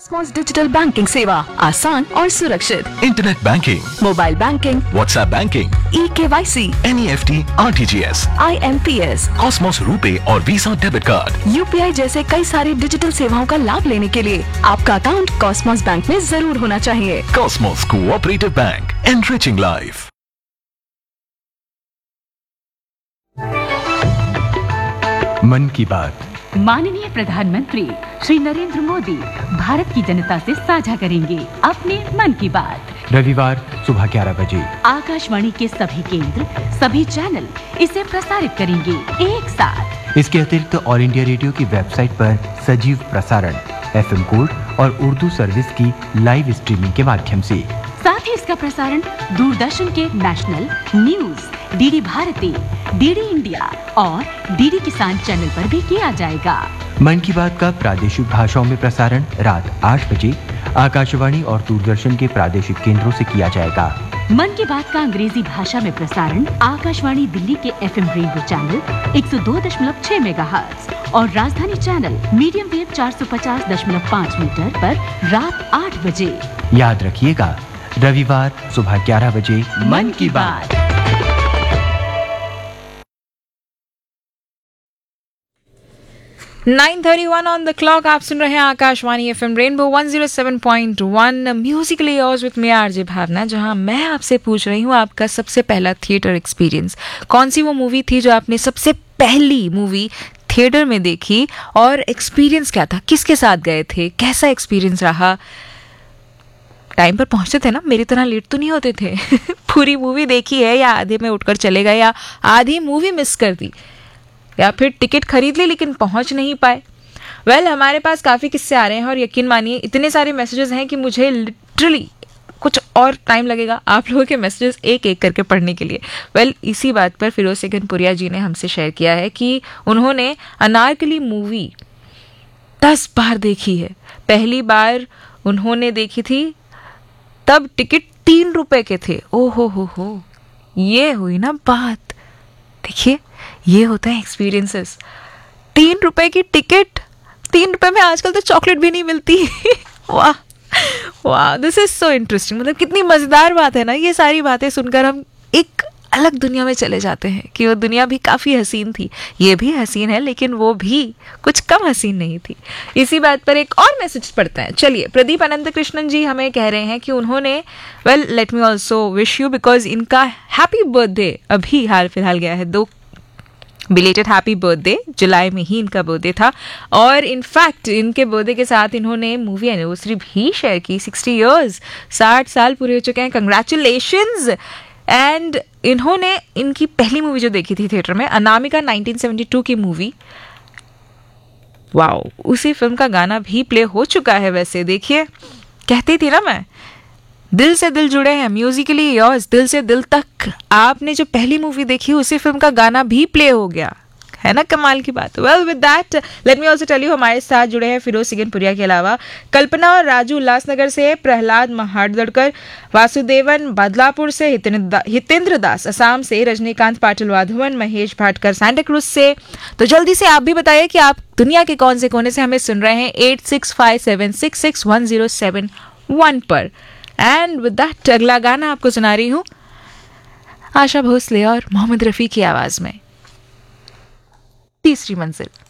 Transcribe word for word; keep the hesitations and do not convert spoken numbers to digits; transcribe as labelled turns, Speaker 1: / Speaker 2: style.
Speaker 1: Cosmos digital banking सेवा आसान और सुरक्षित।
Speaker 2: Internet banking,
Speaker 1: mobile banking,
Speaker 2: WhatsApp banking,
Speaker 1: e KYC,
Speaker 2: N E F T, R T G S,
Speaker 1: I am P S,
Speaker 2: Cosmos RuPay और visa debit card,
Speaker 1: U P I जैसे कई सारे digital सेवाओं का लाभ लेने के लिए आपका अकाउंट कॉस्मोस बैंक में जरूर होना चाहिए।
Speaker 2: Cosmos cooperative bank, enriching life.
Speaker 3: मन की बात।
Speaker 4: माननीय प्रधानमंत्री श्री नरेंद्र मोदी भारत की जनता से साझा करेंगे अपने मन की बात।
Speaker 3: रविवार सुबह ग्यारह बजे
Speaker 4: आकाशवाणी के सभी केंद्र, सभी चैनल इसे प्रसारित करेंगे एक साथ।
Speaker 3: इसके अतिरिक्त ऑल इंडिया रेडियो की वेबसाइट पर सजीव प्रसारण, एफ एम गोल्ड और उर्दू सर्विस की लाइव स्ट्रीमिंग के माध्यम से।
Speaker 4: साथ ही इसका प्रसारण दूरदर्शन के national news, D D Bharti, D D India और डी डी किसान चैनल पर भी किया जाएगा।
Speaker 3: मन की बात का प्रादेशिक भाषाओं में प्रसारण रात आठ बजे आकाशवाणी और दूरदर्शन के प्रादेशिक केंद्रों से किया जाएगा।
Speaker 4: मन की बात का अंग्रेजी भाषा में प्रसारण आकाशवाणी दिल्ली के एफ एम रेनबो चैनल एक सौ दो दशमलव छह मेगाहर्ट्ज और राजधानी चैनल मीडियम वेव चार सौ पचास दशमलव पाँच मीटर पर रात आठ बजे।
Speaker 3: याद रखिएगा, रविवार सुबह ग्यारह बजे
Speaker 4: मन की बात।
Speaker 5: Nine thirty one on the clock. आप सुन रहे हैं Akashvani FM rainbow one zero seven point one Musically yours with me RJ भावना, जहां मैं आपसे पूछ रही हूं आपका सबसे पहला थिएटर एक्सपीरियंस कौन सी वो मूवी थी जो आपने सबसे पहली मूवी थिएटर में देखी, और एक्सपीरियंस क्या था, किसके साथ गए थे, कैसा एक्सपीरियंस रहा। टाइम पर पहुंचते थे ना, मेरी तरह लेट तो नहीं होते थे। पूरी मूवी देखी है या आधे में उठकर चले गए या आधी मूवी मिस कर दी या फिर टिकट खरीद ली लेकिन पहुंच नहीं पाए। वेल well, हमारे पास काफ़ी किस्से आ रहे हैं और यकीन मानिए इतने सारे मैसेजेस हैं कि मुझे लिटरली कुछ और टाइम लगेगा आप लोगों के मैसेजेस एक एक करके पढ़ने के लिए। वेल well, इसी बात पर फिरोज सिकंदपुरिया जी ने हमसे शेयर किया है कि उन्होंने अनारकली मूवी दस बार देखी है। पहली बार उन्होंने देखी थी तब टिकट तीन रुपए के थे। ओ हो हो हो ये हुई ना बात। देखिए ये होता है एक्सपीरियंसेस। तीन रुपए की टिकट, तीन रुपए में आजकल तो चॉकलेट भी नहीं मिलती। वाह वाह, दिस इज सो इंटरेस्टिंग। मतलब कितनी मज़ेदार बात है ना, ये सारी बातें सुनकर हम एक अलग दुनिया में चले जाते हैं कि वो दुनिया भी काफ़ी हसीन थी। ये भी हसीन है लेकिन वो भी कुछ कम हसीन नहीं थी। इसी बात पर एक और मैसेज पढ़ते हैं। चलिए, प्रदीप अनंत कृष्णन जी हमें कह रहे हैं कि उन्होंने well let me also wish you, because इनका हैप्पी बर्थडे अभी हाल फिलहाल गया है। दो बिलेटेड हैप्पी बर्थडे, जुलाई में ही इनका बर्थडे था और इनफैक्ट इनके बर्थडे के साथ इन्होंने मूवी एनिवर्सरी भी शेयर की। सिक्सटी ईयर्स, साठ साल पूरे हो चुके हैं। कंग्रेचुलेशंस। एंड इन्होंने इनकी पहली मूवी जो देखी थी थिएटर में, अनामिका नाइनटीन सेवेंटी टू की मूवी। वाओ, उसी फिल्म का गाना भी प्ले हो चुका है। वैसे देखिए, कहती थी ना मैं, दिल से दिल जुड़े हैं, म्यूजिकली योर्स, दिल से दिल तक। आपने जो पहली मूवी देखी उसी फिल्म का गाना भी प्ले हो गया है ना, कमाल की बात। Well with that let me also tell you, हमारे साथ जुड़े हैं फिरोज सिकंदपुरिया के अलावा कल्पना और राजू उल्लासनगर से, प्रहलाद महाड़दड़कर, वासुदेवन बदलापुर से, हितेंद्र दास असम से, रजनीकांत पाटिल वाधवन, महेश भाटकर सैंटा क्रूज से। तो जल्दी से आप भी बताइए कि आप दुनिया के कौन से कोने से हमें सुन रहे हैं eight six five seven six six one zero seven one पर। एंड विद दैट अगला गाना आपको सुना रही हूँ आशा भोसले और मोहम्मद रफ़ी की आवाज़ में, तीसरी मंजिल।